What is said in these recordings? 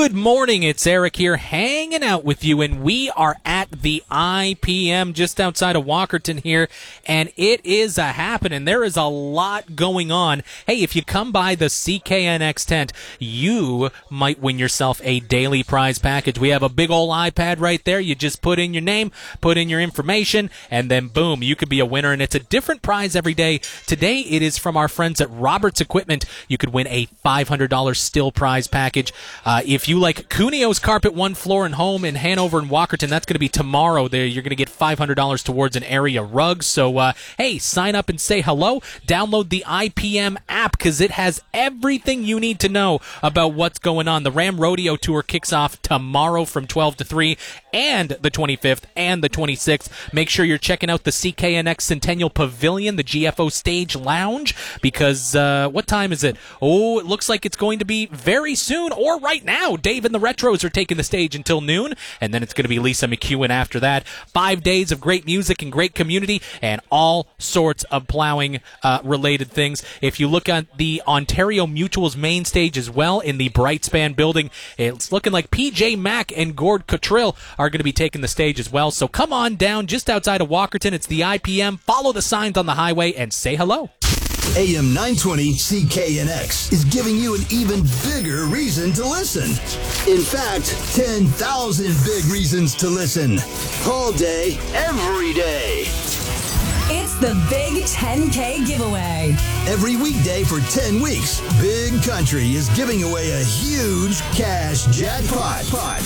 Good morning, it's Eric here hanging out with you, and we are at the IPM just outside of Walkerton here, and it is a happening. There is a lot going on. Hey, if you come by the CKNX tent, you might win yourself a daily prize package. We have a big old iPad right there. You just put in your name, put in your information, and then boom, you could be a winner, and it's a different prize every day. Today, it is from our friends at Roberts Equipment. You could win a $500 still prize package. If you like Cuneo's Carpet One Floor and Home in Hanover and Walkerton, that's going to be tomorrow. There, you're going to get $500 towards an area rug. So, hey, sign up and say hello. Download the IPM app because it has everything you need to know about what's going on. The Ram Rodeo Tour kicks off tomorrow from 12 to 3 and the 25th and the 26th. Make sure you're checking out the CKNX Centennial Pavilion, the GFO Stage Lounge, because what time is it? Oh, it looks like it's going to be very soon or right now. Dave and the Retros are taking the stage until noon, and then it's going to be Lisa McEwen after that. 5 days of great music and great community and all sorts of plowing related things. If you look at the Ontario Mutual's main stage as well in the Brightspan building, it's looking like PJ Mack and Gord Cottrill are going to be taking the stage as well. So come on down just outside of Walkerton. It's the IPM. Follow the signs on the highway and say hello. AM 920 CKNX is giving you an even bigger reason to listen. In fact, 10,000 big reasons to listen. All day, every day. It's the Big 10K giveaway. Every weekday for 10 weeks, Big Country is giving away a huge cash jackpot.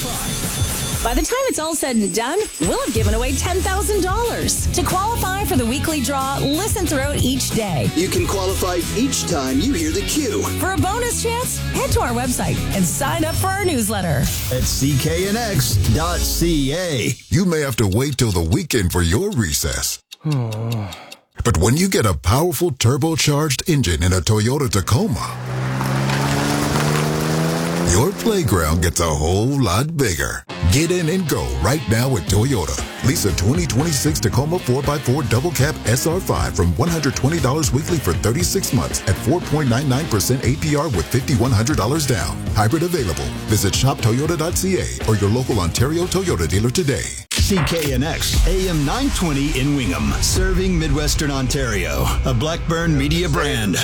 By the time it's all said and done, we'll have given away $10,000. To qualify for the weekly draw, listen throughout each day. You can qualify each time you hear the cue. For a bonus chance, head to our website and sign up for our newsletter at cknx.ca. You may have to wait till the weekend for your recess. But when you get a powerful turbocharged engine in a Toyota Tacoma, your playground gets a whole lot bigger. Get in and go right now at Toyota. Lease a 2026 Tacoma 4x4 Double Cab SR5 from $120 weekly for 36 months at 4.99% APR with $5,100 down. Hybrid available. Visit shoptoyota.ca or your local Ontario Toyota dealer today. CKNX AM 920 in Wingham, serving Midwestern Ontario. A Blackburn Media brand.